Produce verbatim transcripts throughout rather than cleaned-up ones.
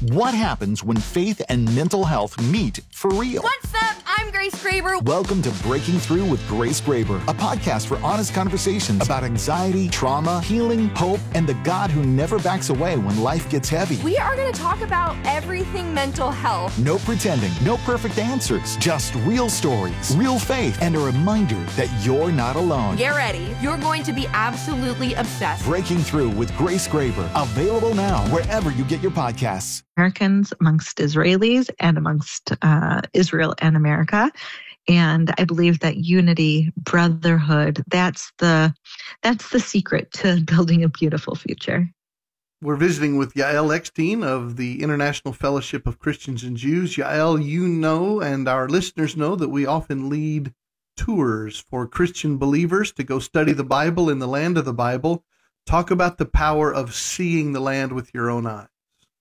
What happens when faith and mental health meet for real? What's up? I'm Grace Graber. Welcome to Breaking Through with Grace Graber, a podcast for honest conversations about anxiety, trauma, healing, hope, and the God who never backs away when life gets heavy. We are going to talk about everything mental health. No pretending, no perfect answers, just real stories, real faith, and a reminder that you're not alone. Get ready. You're going to be absolutely obsessed. Breaking Through with Grace Graber, available now wherever you get your podcasts. Americans amongst Israelis and amongst uh, Israel and America. And I believe that unity, brotherhood, that's the that's the secret to building a beautiful future. We're visiting with Yael Eckstein of the International Fellowship of Christians and Jews. Yael, you know, and our listeners know that we often lead tours for Christian believers to go study the Bible in the land of the Bible. Talk about the power of seeing the land with your own eyes.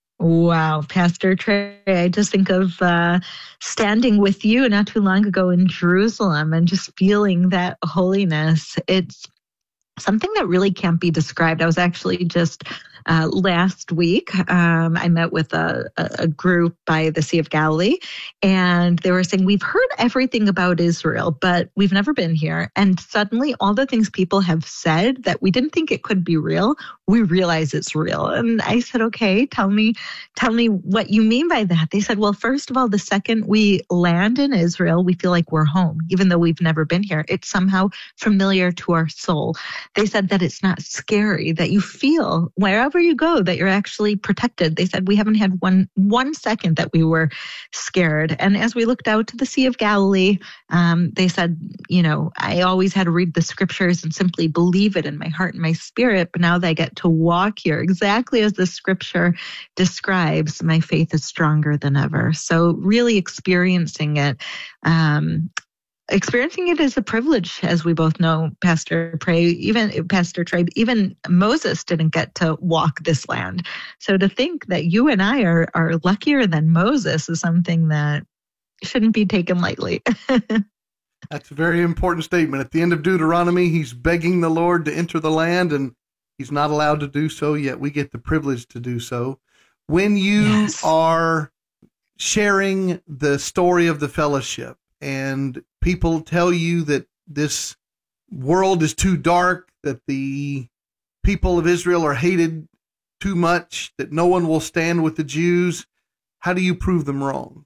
Wow, Pastor Trey, I just think of uh, standing with you not too long ago in Jerusalem and just feeling that holiness. It's something that really can't be described. I was actually just uh, last week, um, I met with a, a group by the Sea of Galilee, and they were saying, we've heard everything about Israel, but we've never been here. And suddenly all the things people have said that we didn't think it could be real, we realize it's real. And I said, okay, tell me, tell me what you mean by that. They said, well, first of all, the second we land in Israel, we feel like we're home, even though we've never been here. It's somehow familiar to our soul. They said that it's not scary, that you feel wherever you go that you're actually protected. They said we haven't had one one second that we were scared. And as we looked out to the Sea of Galilee, um, they said, you know, I always had to read the scriptures and simply believe it in my heart and my spirit. But now that I get to walk here exactly as the scripture describes, my faith is stronger than ever. So really experiencing it, um, Experiencing it is a privilege, as we both know, Pastor Trey, even Pastor Trey, even Moses didn't get to walk this land. So to think that you and I are are luckier than Moses is something that shouldn't be taken lightly. That's a very important statement. At the end of Deuteronomy, he's begging the Lord to enter the land, and he's not allowed to do so, yet we get the privilege to do so. When you yes. are sharing the story of the fellowship, and people tell you that this world is too dark, that the people of Israel are hated too much, that no one will stand with the Jews, how do you prove them wrong?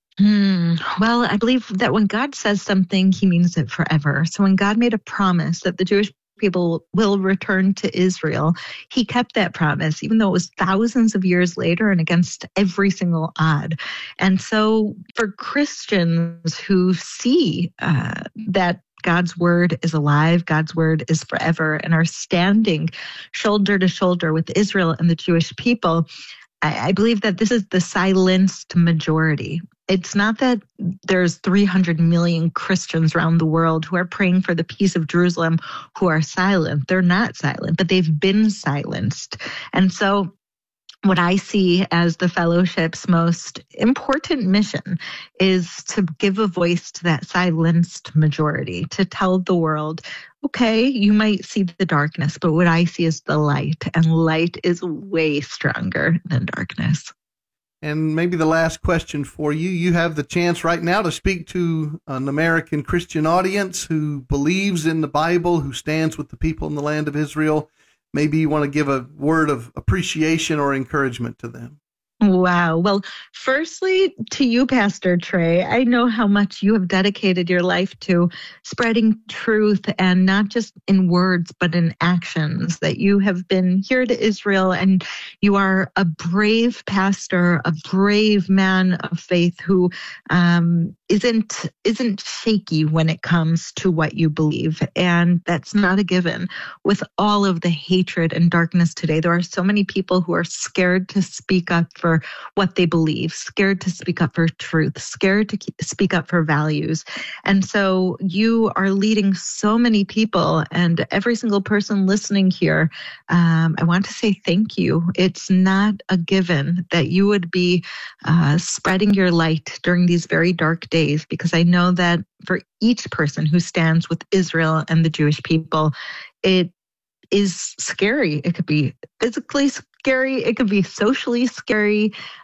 Hmm. Well, I believe that when God says something, he means it forever. So when God made a promise that the Jewish people will return to Israel, he kept that promise, even though it was thousands of years later and against every single odd. And so for Christians who see uh, that God's word is alive, God's word is forever, and are standing shoulder to shoulder with Israel and the Jewish people, I, I believe that this is the silenced majority. It's not that there's three hundred million Christians around the world who are praying for the peace of Jerusalem who are silent. They're not silent, but they've been silenced. And so what I see as the fellowship's most important mission is to give a voice to that silenced majority, to tell the world, okay, you might see the darkness, but what I see is the light, and light is way stronger than darkness. And maybe the last question for you, you have the chance right now to speak to an American Christian audience who believes in the Bible, who stands with the people in the land of Israel. Maybe you want to give a word of appreciation or encouragement to them. Wow. Well, firstly, to you, Pastor Trey, I know how much you have dedicated your life to spreading truth, and not just in words, but in actions, that you have been here to Israel and you are a brave pastor, a brave man of faith who um, isn't isn't shaky when it comes to what you believe. And that's not a given. With all of the hatred and darkness today, there are so many people who are scared to speak up for what they believe, scared to speak up for truth, scared to keep, speak up for values. And so you are leading so many people, and every single person listening here, um, I want to say thank you. It's not a given that you would be uh, spreading your light during these very dark days, because I know that for each person who stands with Israel and the Jewish people, it is scary. It could be physically scary. It could be socially scary.